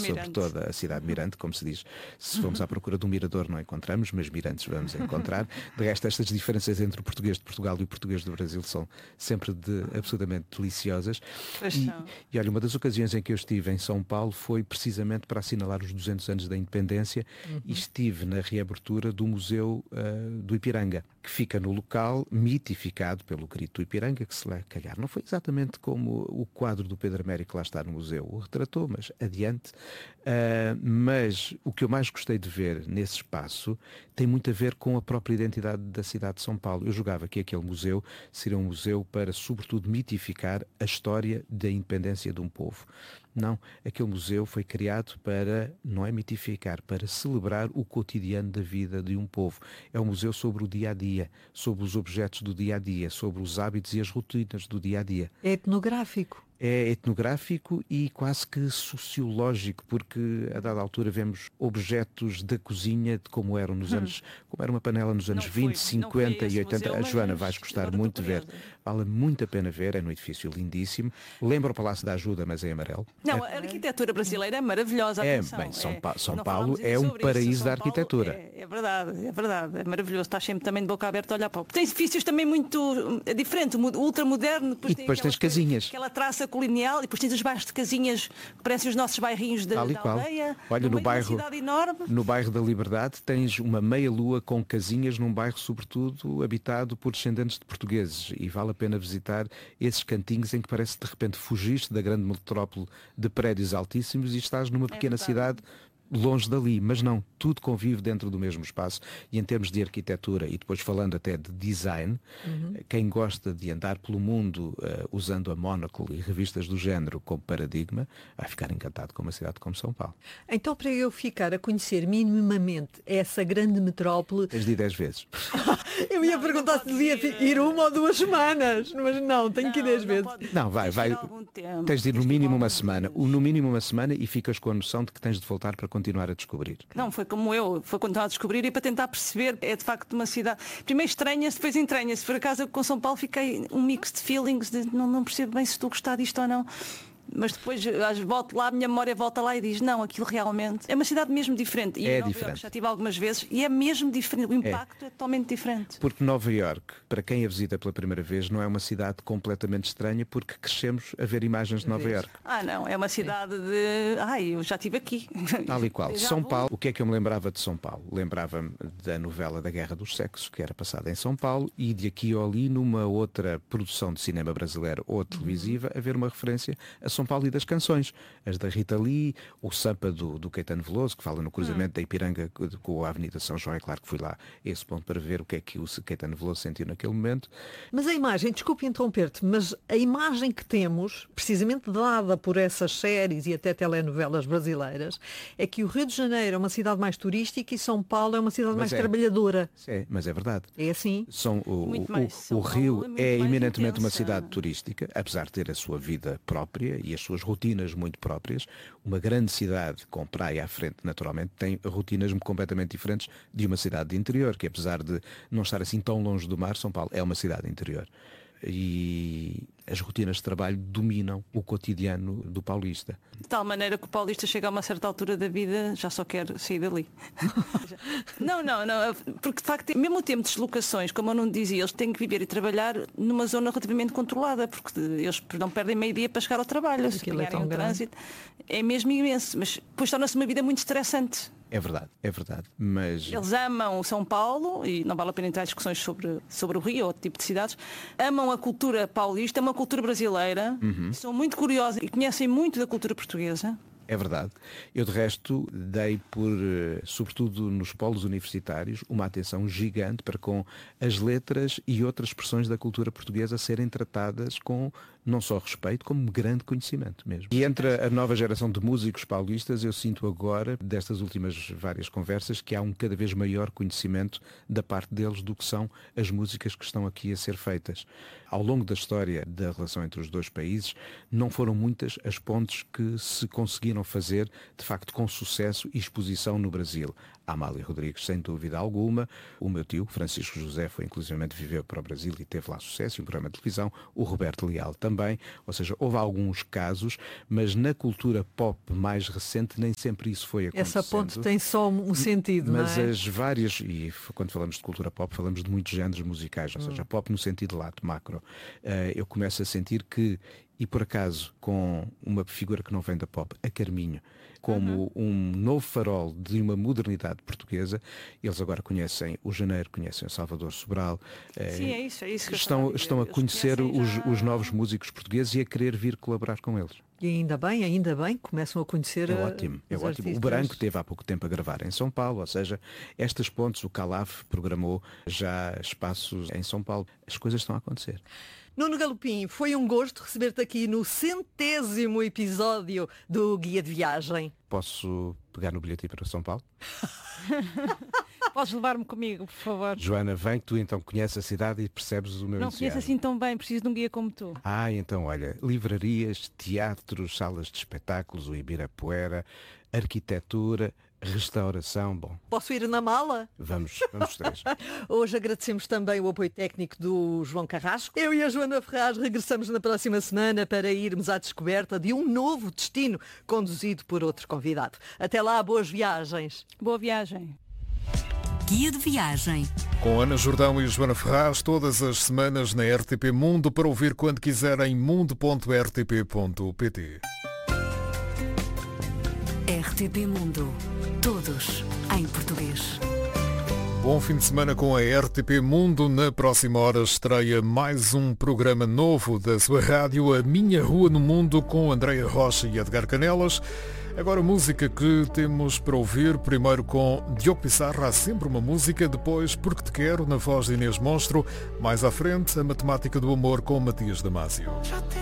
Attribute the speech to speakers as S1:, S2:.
S1: sobre toda a cidade mirante, como se diz. Se formos à procura de um mirador não encontramos, mas mirantes vamos encontrar. De resto, estas diferenças entre o português de Portugal e o português do Brasil são sempre absolutamente deliciosas. E olha, uma das ocasiões em que eu estive em São Paulo foi precisamente para assinalar os 200 anos da independência e estive na reabertura do Museu do Ipiranga, que fica no local mitificado pelo grito do Ipiranga, que se lá calhar não foi exatamente como o quadro do Pedro Américo que lá está no museu o retratou, mas adiante. Mas o que eu mais gostei de ver nesse espaço tem muito a ver com a própria identidade da cidade de São Paulo. Eu julgava que aquele museu seria um museu para, sobretudo, mitificar a história da independência de um povo. Não, aquele museu foi criado para, não é mitificar, para celebrar o cotidiano da vida de um povo. É um museu sobre o dia-a-dia, sobre os objetos do dia-a-dia, sobre os hábitos e as rotinas do dia-a-dia.
S2: É etnográfico.
S1: É etnográfico e quase que sociológico, porque a dada altura vemos objetos da cozinha de como eram nos anos, como era uma panela nos anos 20, 50 e 80. A Joana vais gostar muito de ver. Vale muito a pena ver, é num edifício lindíssimo. Lembra o Palácio da Ajuda, mas é amarelo.
S3: Não, a arquitetura brasileira é maravilhosa. Atenção.
S1: Bem, São Paulo é um paraíso da arquitetura.
S3: É verdade, é maravilhoso. Estás sempre também de boca aberta a olhar para o... Tem edifícios também muito diferentes, ultramoderno.
S1: E depois tens casinhas.
S3: Aquela traça colonial, e depois tens os bairros de casinhas que parecem os nossos bairrinhos da aldeia.
S1: Olha, no bairro da Liberdade tens uma meia-lua com casinhas num bairro sobretudo habitado por descendentes de portugueses, e vale a pena visitar esses cantinhos em que parece de repente fugiste da grande metrópole de prédios altíssimos e estás numa pequena cidade longe dali, mas não, tudo convive dentro do mesmo espaço. E em termos de arquitetura, e depois falando até de design, quem gosta de andar pelo mundo usando a Monocle e revistas do género como paradigma, vai ficar encantado com uma cidade como São Paulo.
S2: Então, para eu ficar a conhecer minimamente essa grande metrópole...
S1: Tens de ir 10 vezes.
S2: Eu ia perguntar se devia ir 1 ou 2 semanas, mas não, tenho que ir 10 vezes.
S1: Não, vai. Tens de ir no mínimo uma semana. No mínimo uma semana, e ficas com a noção de que tens de voltar para continuar a descobrir.
S3: Não, foi como eu, foi continuar a descobrir e para tentar perceber. É de facto uma cidade, primeiro estranha-se, depois entranha-se. Por acaso eu com São Paulo fiquei um mix de feelings, de não percebo bem se estou a gostar disto ou não. Mas depois volto lá, a minha memória volta lá e diz, não, aquilo realmente é uma cidade mesmo diferente. E
S1: é
S3: Nova
S1: diferente.
S3: Iorque já estive algumas vezes e é mesmo diferente, o impacto é totalmente diferente.
S1: Porque Nova Iorque, para quem a visita pela primeira vez, não é uma cidade completamente estranha, porque crescemos a ver imagens de Nova Iorque.
S3: Não, é uma cidade de... eu já estive aqui.
S1: Tal e qual. São Paulo, o que é que eu me lembrava de São Paulo? Lembrava-me da novela da Guerra dos Sexos, que era passada em São Paulo, e de aqui ou ali, numa outra produção de cinema brasileiro ou televisiva, haver uma referência a São Paulo e das canções. As da Rita Lee, o Sampa do Caetano Veloso, que fala no cruzamento da Ipiranga com a Avenida São João. É claro que fui lá a esse ponto para ver o que é que o Caetano Veloso sentiu naquele momento.
S2: Mas a imagem, desculpe interromper-te, mas a imagem que temos, precisamente dada por essas séries e até telenovelas brasileiras, é que o Rio de Janeiro é uma cidade mais turística e São Paulo é uma cidade mais trabalhadora.
S1: Mas é verdade.
S2: É assim?
S1: O Rio é eminentemente uma cidade turística, apesar de ter a sua vida própria e as suas rotinas muito próprias. Uma grande cidade com praia à frente, naturalmente, tem rotinas completamente diferentes de uma cidade de interior, que apesar de não estar assim tão longe do mar, São Paulo é uma cidade interior. E as rotinas de trabalho dominam o cotidiano do paulista.
S3: De tal maneira que o paulista chega a uma certa altura da vida, já só quer sair dali. Não, porque de facto, mesmo o tempo de deslocações, como eu não dizia, eles têm que viver e trabalhar numa zona relativamente controlada, porque eles não perdem meio dia para chegar ao trabalho, se apanharem o trânsito. É mesmo imenso, mas depois torna-se uma vida muito estressante.
S1: É verdade, mas...
S3: Eles amam São Paulo, e não vale a pena entrar em discussões sobre o Rio ou outro tipo de cidades, amam a cultura paulista, uma cultura brasileira, são muito curiosos e conhecem muito da cultura portuguesa.
S1: É verdade. Eu, de resto, dei por, sobretudo nos polos universitários, uma atenção gigante para com as letras e outras expressões da cultura portuguesa serem tratadas com não só respeito, como grande conhecimento mesmo. E entre a nova geração de músicos paulistas, eu sinto agora, destas últimas várias conversas, que há um cada vez maior conhecimento da parte deles do que são as músicas que estão aqui a ser feitas. Ao longo da história da relação entre os dois países, não foram muitas as pontes que se conseguiram conseguiram fazer, de facto, com sucesso e exposição no Brasil. A Amália Rodrigues, sem dúvida alguma. O meu tio, Francisco José, foi inclusivamente viveu para o Brasil e teve lá sucesso em um programa de televisão. O Roberto Leal também. Ou seja, houve alguns casos, mas na cultura pop mais recente nem sempre isso foi acontecendo.
S2: Essa ponte tem só um sentido,
S1: mas
S2: não é?
S1: as várias, e quando falamos de cultura pop, falamos de muitos géneros musicais, ou seja, pop no sentido lato, macro. Eu começo a sentir que, e por acaso, com uma figura que não vem da pop, a Carminho, como um novo farol de uma modernidade portuguesa, eles agora conhecem o Janeiro, conhecem o Salvador Sobral.
S3: Sim, é isso que
S1: estão a conhecer os novos músicos portugueses e a querer vir colaborar com eles.
S2: E ainda bem, começam a conhecer.
S1: É ótimo.
S2: Artistas.
S1: O Branco teve há pouco tempo a gravar em São Paulo, ou seja, estas pontes, o Calaf programou já espaços em São Paulo. As coisas estão a acontecer.
S2: Nuno Galopim, foi um gosto receber-te aqui no 100º episódio do Guia de Viagem.
S1: Posso pegar no bilhete e ir para São Paulo?
S3: Podes levar-me comigo, por favor.
S1: Joana, vem que tu então conheces a cidade e percebes o meu
S3: Não
S1: entusiasmo.
S3: conheço assim tão bem, preciso de um guia como tu.
S1: Então olha, livrarias, teatros, salas de espetáculos, o Ibirapuera, arquitetura, restauração, bom.
S2: Posso ir na mala?
S1: Vamos os três.
S2: Hoje agradecemos também o apoio técnico do João Carrasco. Eu e a Joana Ferraz regressamos na próxima semana para irmos à descoberta de um novo destino conduzido por outro convidado. Até lá, boas viagens.
S3: Boa viagem.
S4: Guia de Viagem.
S5: Com Ana Jordão e Joana Ferraz, todas as semanas na RTP Mundo, para ouvir quando quiser em mundo.rtp.pt.
S4: RTP Mundo. Todos em português.
S5: Bom fim de semana com a RTP Mundo. Na próxima hora estreia mais um programa novo da sua rádio, A Minha Rua no Mundo, com Andreia Rocha e Edgar Canelas. Agora música que temos para ouvir, primeiro com Diogo Pissarra, Há Sempre Uma Música, depois Porque Te Quero, na voz de Inês Monstro, mais à frente a Matemática do Amor com Matias Damasio.